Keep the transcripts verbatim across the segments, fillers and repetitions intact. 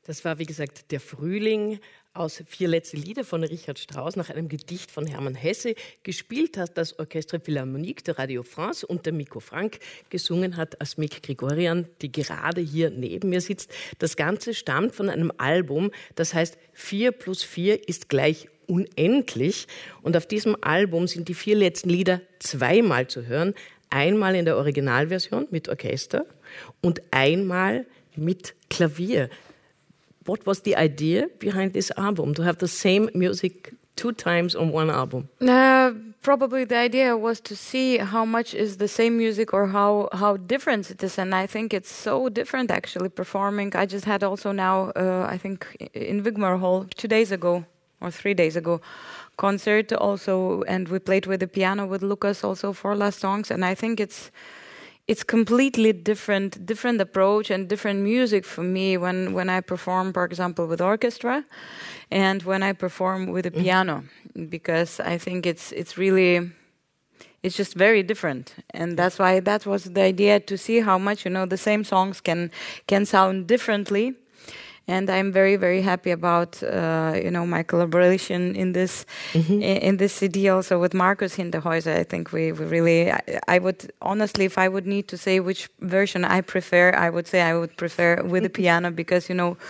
Das war, wie gesagt, der Frühling aus Vier letzte Lieder von Richard Strauss nach einem Gedicht von Hermann Hesse. Gespielt hat das Orchestre Philharmonique de Radio France und der Miko Frank. Gesungen hat Asmik Grigorian, die gerade hier neben mir sitzt. Das Ganze stammt von einem Album, das heißt vier plus vier ist gleich unendlich. Und auf diesem Album sind die vier letzten Lieder zweimal zu hören. Einmal in der Originalversion mit Orchester und einmal mit Klavier. What was the idea behind this album, to have the same music two times on one album? Uh, probably the idea was to see how much is the same music or how, how different it is. And I think it's so different actually performing. I just had also now, uh, I think in Wigmore Hall two days ago or three days ago, concert also. And we played with the piano with Lucas also four last songs. And I think it's It's completely different, different approach and different music for me when, when I perform, for example, with orchestra, and when I perform with a piano, because I think it's it's really, it's just very different, and that's why that was the idea, to see how much, you know, the same songs can can sound differently. And I'm very, very happy about, uh, you know, my collaboration in this mm-hmm. in, in this C D also with Markus Hinterhäuser. I think we, we really, I, I would, honestly, if I would need to say which version I prefer, I would say I would prefer with the piano, because, you know,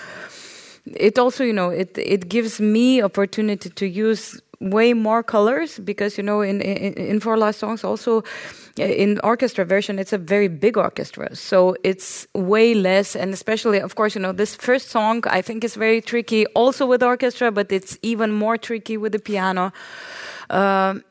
it also, you know, it, it gives me opportunity to use way more colors, because, you know, in, in, in Four Last Songs also, in orchestra version, it's a very big orchestra, so it's way less, and especially, of course, you know, this first song I think is very tricky also with orchestra, but it's even more tricky with the piano. Um,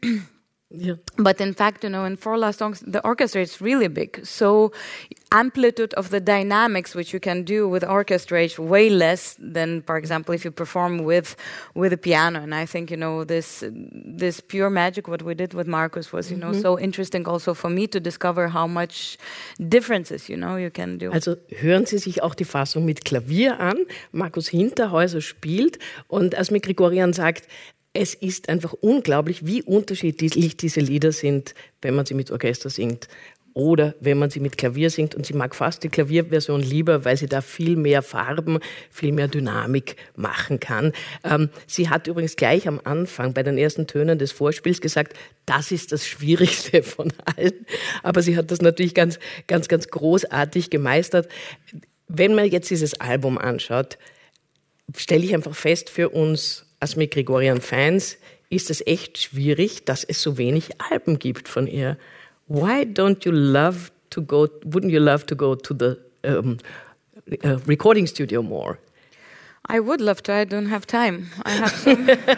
Yeah. But in fact, you know, in Four Last Songs, the orchestra is really big. So amplitude of the dynamics, which you can do with orchestra, is way less than, for example, if you perform with with a piano. And I think, you know, this this pure magic, what we did with Markus, was, you know, mm-hmm. so interesting also for me to discover how much differences, you know, you can do. Also hören Sie sich auch die Fassung mit Klavier an. Markus Hinterhäuser spielt und Asmik Grigorian sagt, es ist einfach unglaublich, wie unterschiedlich diese Lieder sind, wenn man sie mit Orchester singt oder wenn man sie mit Klavier singt. Und sie mag fast die Klavierversion lieber, weil sie da viel mehr Farben, viel mehr Dynamik machen kann. Ähm, sie hat übrigens gleich am Anfang bei den ersten Tönen des Vorspiels gesagt, das ist das Schwierigste von allen. Aber sie hat das natürlich ganz, ganz, ganz großartig gemeistert. Wenn man jetzt dieses Album anschaut, stelle ich einfach fest, für uns Asmik Grigorian-Fans ist es echt schwierig, dass es so wenig Alben gibt von ihr. Why don't you love to go, wouldn't you love to go to the um, uh, recording studio more? I would love to, I don't have time. I have so,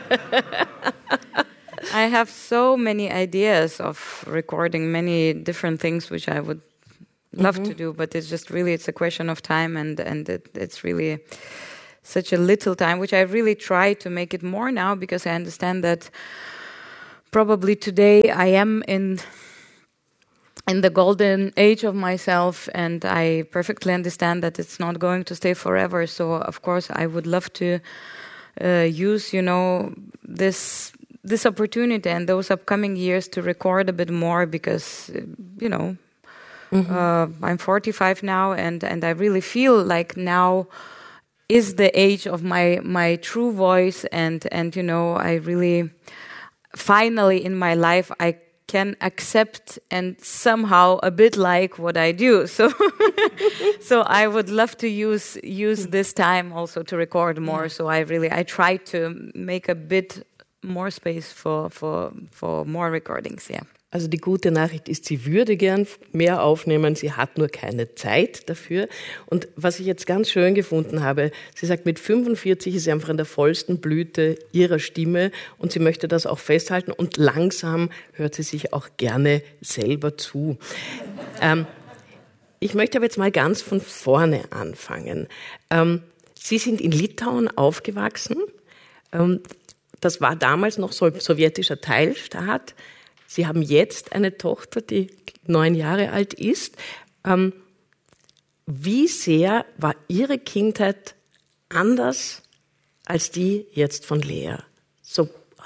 I have so many ideas of recording many different things which I would love mm-hmm. to do, but it's just really, it's a question of time, and, and it, it's really such a little time, which I really try to make it more now, because I understand that probably today I am in in the golden age of myself, and I perfectly understand that it's not going to stay forever. So of course I would love to uh, use, you know, this this opportunity and those upcoming years to record a bit more, because uh, you know mm-hmm. uh, I'm forty-five now, and and I really feel like now is the age of my my true voice, and and you know, I really finally in my life I can accept and somehow a bit like what I do. So so I would love to use use this time also to record more. Yeah. So I really I try to make a bit more space for for for more recordings, yeah. Also die gute Nachricht ist, sie würde gern mehr aufnehmen, sie hat nur keine Zeit dafür. Und was ich jetzt ganz schön gefunden habe, sie sagt, mit fünfundvierzig ist sie einfach in der vollsten Blüte ihrer Stimme und sie möchte das auch festhalten und langsam hört sie sich auch gerne selber zu. Ähm, ich möchte aber jetzt mal ganz von vorne anfangen. Ähm, Sie sind in Litauen aufgewachsen. Ähm, das war damals noch so sowjetischer Teilstaat. Sie haben jetzt eine Tochter, die neun Jahre alt ist. Ähm, wie sehr war Ihre Kindheit anders als die jetzt von Lea? So,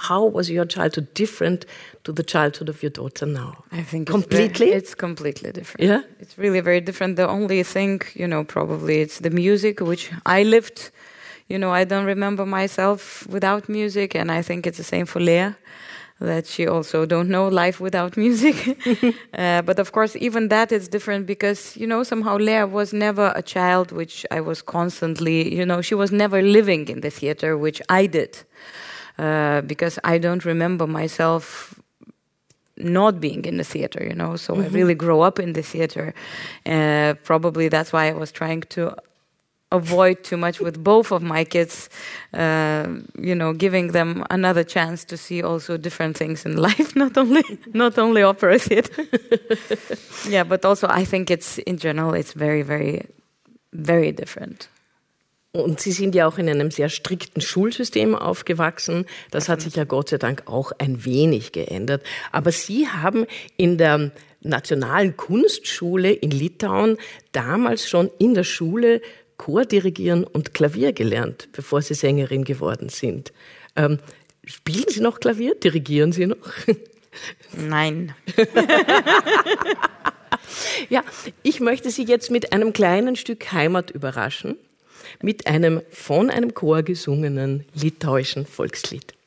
how was your childhood different to the childhood of your daughter now? I think completely. It's, very, it's completely different. Yeah, it's really very different. The only thing, you know, probably it's the music which I lived. You know, I don't remember myself without music, and I think it's the same for Lea, that she also don't know life without music. uh, but of course, even that is different because, you know, somehow Lea was never a child which I was constantly, you know, she was never living in the theater, which I did. Uh, because I don't remember myself not being in the theater, you know, so mm-hmm. I really grew up in the theater. Uh, probably that's why I was trying to avoid too much with both of my kids, uh, you know, giving them another chance to see also different things in life, not only not only opera theater. Yeah, but also I think it's, in general, it's very, very, very different. Und Sie sind ja auch in einem sehr strikten Schulsystem aufgewachsen. Das hat sich ja Gott sei Dank auch ein wenig geändert. Aber Sie haben in der Nationalen Kunstschule in Litauen damals schon in der Schule Chor dirigieren und Klavier gelernt, bevor Sie Sängerin geworden sind. Ähm, spielen Sie noch Klavier? Dirigieren Sie noch? Nein. Ja, ich möchte Sie jetzt mit einem kleinen Stück Heimat überraschen, mit einem von einem Chor gesungenen litauischen Volkslied.